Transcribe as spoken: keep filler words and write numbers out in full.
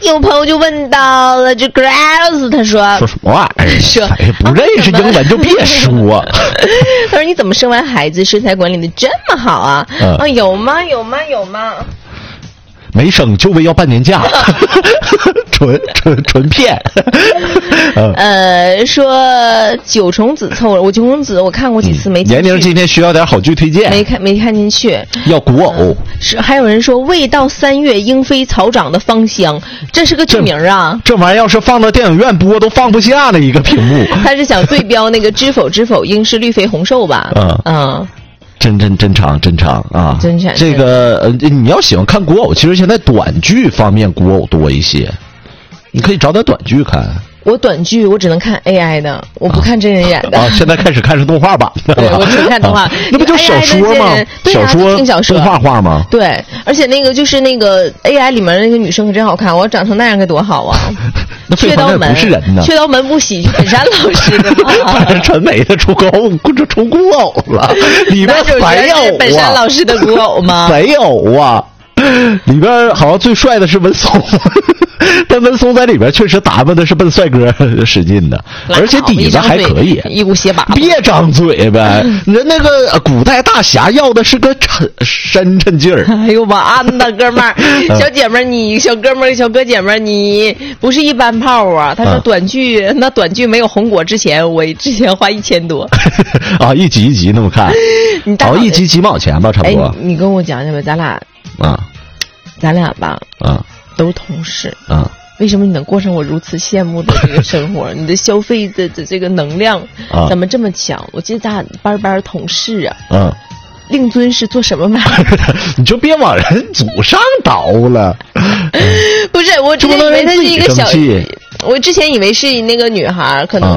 有朋友就问到了这 Grace， 他说说什么玩意儿？ 说哎，不认识英文就别说。 他说你怎么生完孩子身材管理的这么好啊？ 嗯、 啊，有吗？有吗？有吗？ 没生就为要半年假，纯纯纯骗。 呃，说九重子凑了，我九重子我看过几次没进去。 年龄今天需要点好剧推荐， 没看没看进去。 要古偶。 是还有人说未到三月莺飞草长的芳香，这是个剧名啊。 这, 这玩意儿要是放到电影院播都放不下的一个屏幕。 他是想对标那个知否知否应是绿肥红瘦吧？ 嗯嗯。 真真真长真长啊！ 真长。 这个呃，你要喜欢看古偶，其实现在短剧方面古偶多一些，你可以找点短剧看。 我短剧我只能看 A I 的，我不看真人演的。 啊，现在开始看是动画版的。 对，我只看动画。 啊、那不就小说吗？ 对啊、 小说、 小说、 动画化吗？ 对，而且那个就是那个 A I 里面那个女生可真好看，我长成那样该多好啊！ 那雀刀门不是人呢， 雀刀门不喜剧本山老师的吗？ 陈美的出古偶，这出古偶了，里边没有啊？ 本山老师的古偶吗？ 没有啊，里边好像最帅的是文松。但文松在里边确实打扮的是奔帅哥使劲的，而且底子还可以。 一股血把。 别张嘴呗！人那个古代大侠要的是个沉深沉劲儿。 哎呦妈呐，哥们儿，小姐们儿，你小哥们儿、小哥姐们儿，你不是一般炮啊！他说短剧，嗯、那短剧没有红果之前，我之前花一千多。 啊，一集一集那么看。 你大哦，一集几毛钱吧，差不多。 哎、你跟我讲讲呗，咱俩啊， 咱俩吧， 啊。 都是同事啊， 为什么你能过上我如此羡慕的这个生活？你的消费的的这个能量啊，怎么这么强？我记得咱俩班班同事啊， 嗯、啊， 令尊是做什么买的？ 你就别往人祖上倒了。 不是，我之前以为她是一个小，我之前以为是那个女孩，可能。